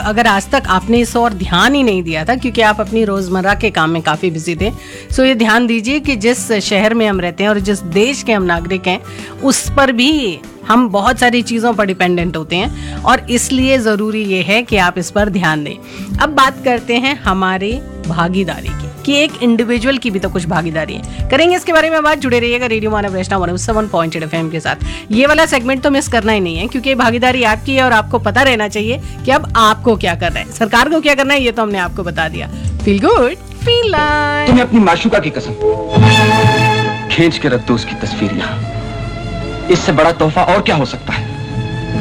अगर आज तक आपने इस और ध्यान ही नहीं दिया था क्योंकि आप अपनी रोजमर्रा के काम में काफी बिजी थे, सो ये ध्यान दीजिए कि जिस शहर में हम रहते हैं और जिस देश के हम नागरिक हैं उस पर भी हम बहुत सारी चीज़ों पर डिपेंडेंट होते हैं और इसलिए ज़रूरी ये है कि आप इस पर ध्यान दें। अब बात करते हैं हमारी भागीदारी की कि एक इंडिविजुअल की भी तो कुछ भागीदारी है। करेंगे इसके बारे में बात, जुड़े रहिएगा रेडियो मानव वैष्णव 107.8 FM के साथ। ये वाला सेगमेंट तो मिस करना ही नहीं है क्योंकि भागीदारी आपकी है और आपको पता रहना चाहिए कि अब आपको क्या करना है, सरकार को क्या करना है, ये तो हमने आपको बता दिया। Feel good feel like. तुम्हें अपनी माशूका की कसम, खींच के रख दो उसकी तस्वीर यहाँ। इससे बड़ा तोहफा और क्या हो सकता है?